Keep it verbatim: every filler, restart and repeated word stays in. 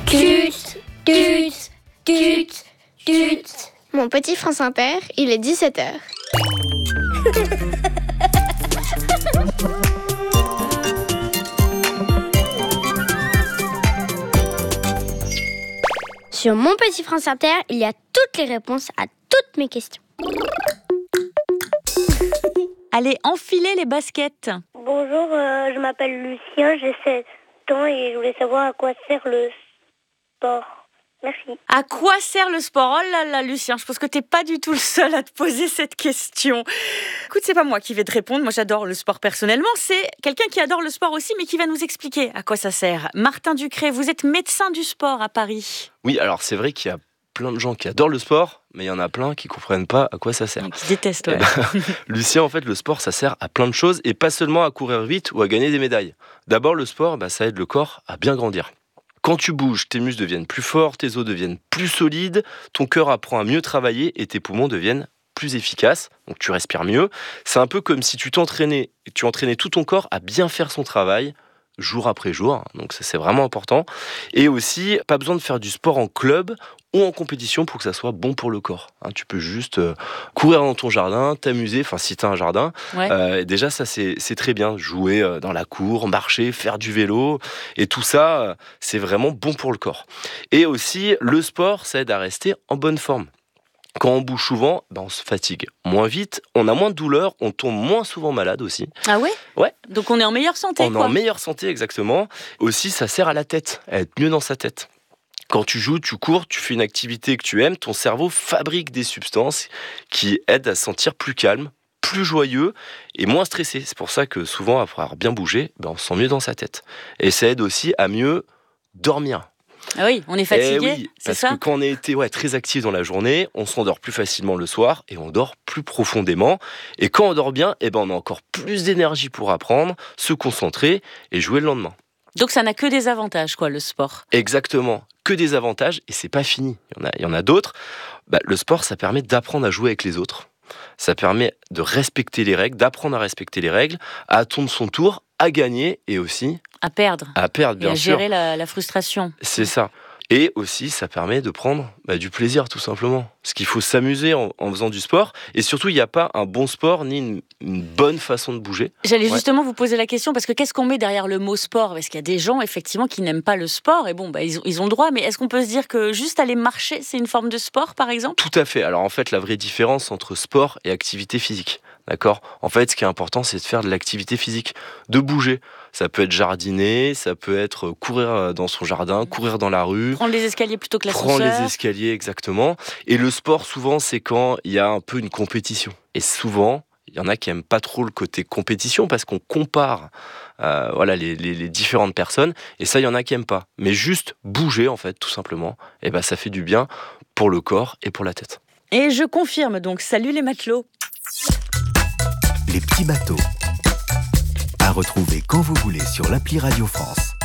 Tut, tut, tut, tut. Mon petit France Inter, il est dix-sept heures. Sur Mon Petit France Inter, il y a toutes les réponses à toutes mes questions. Allez, enfilez les baskets. Bonjour, euh, je m'appelle Lucien, j'ai sept ans et je voulais savoir à quoi sert le sport. Merci. À quoi sert le sport ? Oh là là, Lucien, je pense que t'es pas du tout le seul à te poser cette question. Écoute, c'est pas moi qui vais te répondre. Moi, j'adore le sport personnellement. C'est quelqu'un qui adore le sport aussi, mais qui va nous expliquer à quoi ça sert. Martin Ducré, vous êtes médecin du sport à Paris. Oui, alors c'est vrai qu'il y a plein de gens qui adorent le sport, mais il y en a plein qui comprennent pas à quoi ça sert. Qui détestent, ouais. Eh ben, Lucien, en fait, le sport, ça sert à plein de choses et pas seulement à courir vite ou à gagner des médailles. D'abord, le sport, bah, ça aide le corps à bien grandir. Quand tu bouges, tes muscles deviennent plus forts, tes os deviennent plus solides, ton cœur apprend à mieux travailler et tes poumons deviennent plus efficaces, donc tu respires mieux. C'est un peu comme si tu t'entraînais, tu entraînais tout ton corps à bien faire son travail, jour après jour, donc ça c'est vraiment important. Et aussi, pas besoin de faire du sport en club ou en compétition pour que ça soit bon pour le corps. Hein, tu peux juste euh, courir dans ton jardin, t'amuser, enfin si t'as un jardin, Ouais. euh, déjà ça c'est, c'est très bien, jouer euh, dans la cour, marcher, faire du vélo, et tout ça euh, c'est vraiment bon pour le corps. Et aussi, le sport, ça aide à rester en bonne forme. Quand on bouge souvent, ben on se fatigue moins vite, on a moins de douleurs, on tombe moins souvent malade aussi. Ah ouais ? Ouais. Donc on est en meilleure santé, On est quoi. en meilleure santé, exactement. Aussi, ça sert à la tête, à être mieux dans sa tête. Quand tu joues, tu cours, tu fais une activité que tu aimes, ton cerveau fabrique des substances qui aident à se sentir plus calme, plus joyeux et moins stressé. C'est pour ça que souvent, après avoir bien bougé, ben on se sent mieux dans sa tête. Et ça aide aussi à mieux dormir. Ah oui, on est fatigué, Eh oui, c'est parce ça ? que quand on a été ouais, très actif dans la journée, on s'endort plus facilement le soir et on dort plus profondément. Et quand on dort bien, eh ben on a encore plus d'énergie pour apprendre, se concentrer et jouer le lendemain. Donc ça n'a que des avantages, quoi, le sport. Exactement, que des avantages et c'est pas fini. Il y en a, il y en a d'autres. Bah, le sport, ça permet d'apprendre à jouer avec les autres. Ça permet de respecter les règles, d'apprendre à respecter les règles, à attendre son tour, à gagner et aussi À perdre. à perdre, Et bien à sûr. gérer la, la frustration. C'est ça. Et aussi, ça permet de prendre bah, du plaisir, tout simplement. Parce qu'il faut s'amuser en, en faisant du sport. Et surtout, il n'y a pas un bon sport ni une, une bonne façon de bouger. J'allais Ouais. justement vous poser la question, parce que qu'est-ce qu'on met derrière le mot sport ? Parce qu'il y a des gens, effectivement, qui n'aiment pas le sport. Et bon, bah, ils, ont, ils ont le droit. Mais est-ce qu'on peut se dire que juste aller marcher, c'est une forme de sport, par exemple ? Tout à fait. Alors en fait, la vraie différence entre sport et activité physique, d'accord ? En fait, ce qui est important, c'est de faire de l'activité physique, de bouger. Ça peut être jardiner, ça peut être courir dans son jardin, courir dans la rue. Prendre les escaliers plutôt que Prendre l'ascenseur. les escaliers, exactement. Et le sport, souvent, c'est quand il y a un peu une compétition. Et souvent, il y en a qui n'aiment pas trop le côté compétition parce qu'on compare euh, voilà, les, les, les différentes personnes. Et ça, il y en a qui n'aiment pas. Mais juste bouger, en fait, tout simplement, et ben, ça fait du bien pour le corps et pour la tête. Et je confirme, donc, salut les matelots. Les petits bateaux. À retrouver quand vous voulez sur l'appli Radio France.